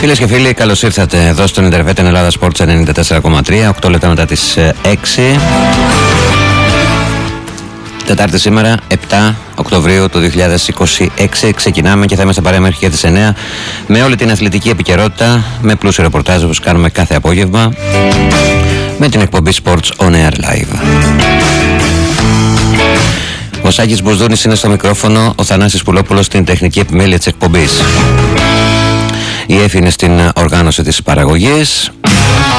Φίλες και φίλοι, καλώς ήρθατε εδώ στον Ιντερβέτ Ελλάδα Sports 94,3, 8 λεπτά μετά τις 6. Τετάρτη σήμερα, 7 Οκτωβρίου του 2026. Ξεκινάμε και θα είμαστε παρέα μέχρι και τις 9 με όλη την αθλητική επικαιρότητα, με πλούσιο ρεπορτάζ όπως κάνουμε κάθε απόγευμα, με την εκπομπή Sports On Air Live. Ο Σάκης Μπουσδούνης είναι στο μικρόφωνο, ο Θανάσης Πουλόπουλος στην τεχνική επιμέλεια της εκπομπής. Η Εφη είναι στην οργάνωση της παραγωγής.